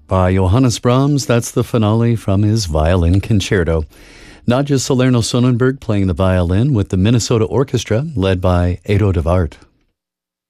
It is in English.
By Johannes Brahms, that's the finale from his violin concerto. Nadja Salerno Sonnenberg playing the violin with the Minnesota Orchestra, led by Edo de Waard.